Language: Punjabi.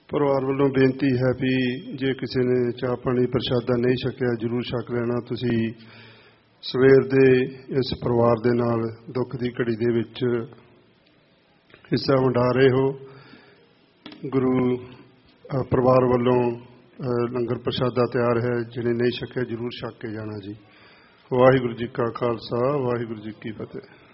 ਪਰਿਵਾਰ ਵੱਲੋਂ ਬੇਨਤੀ ਹੈ ਵੀ ਜੇ ਕਿਸੇ ਨੇ ਚਾਹ ਪਾਣੀ ਪ੍ਰਸ਼ਾਦਾ ਨਹੀਂ ਛਕਿਆ ਜ਼ਰੂਰ ਛਕ ਲੈਣਾ। ਤੁਸੀਂ ਸਵੇਰ ਦੇ ਇਸ ਪਰਿਵਾਰ ਦੇ ਨਾਲ ਦੁੱਖ ਦੀ ਘੜੀ ਦੇ ਵਿੱਚ ਹਿੱਸਾ ਵੰਡਾ ਰਹੇ ਹੋ। ਗੁਰੂ ਪਰਿਵਾਰ ਵੱਲੋਂ ਲੰਗਰ ਪ੍ਰਸ਼ਾਦਾ ਤਿਆਰ ਹੈ, ਜਿਹਨੇ ਨਹੀਂ ਛਕਿਆ ਜ਼ਰੂਰ ਛਕ ਕੇ ਜਾਣਾ ਜੀ। ਵਾਹਿਗੁਰੂ ਜੀ ਕਾ ਖਾਲਸਾ, ਵਾਹਿਗੁਰੂ ਜੀ ਕੀ ਫਤਿਹ।